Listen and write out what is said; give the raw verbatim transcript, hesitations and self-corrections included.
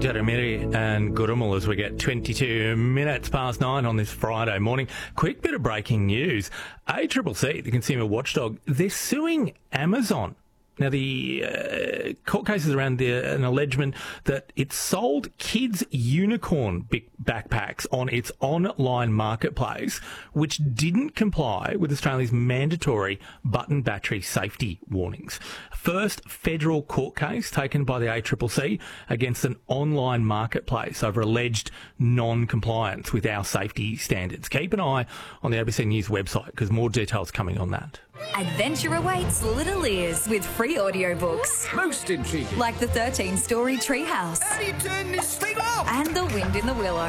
Jeremy and Gurumul as we get twenty-two minutes past nine on this Friday morning. Quick bit of breaking news. A C C C, the consumer watchdog, they're suing Amazon. Now, the uh, court case is around the, an allegement that it sold kids' unicorn big backpacks on its online marketplace, which didn't comply with Australia's mandatory button battery safety warnings. First federal court case taken by the A C C C against an online marketplace over alleged non-compliance with our safety standards. Keep an eye on the A B C News website because more details coming on that. Adventure awaits little ears with free audiobooks. Most intriguing. Like the thirteen-story Treehouse. How do you turn this thing off? And The Wind in the Willows.